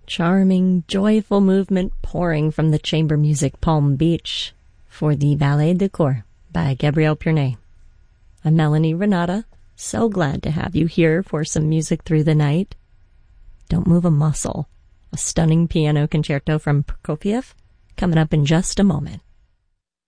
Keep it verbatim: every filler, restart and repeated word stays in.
Charming, joyful movement pouring from the chamber music Palm Beach for the Ballet de Cour by Gabriel Purnay. I'm Melanie Renata, so glad to have you here for some music through the night. Don't move a muscle. A stunning piano concerto from Prokofiev coming up in just a moment.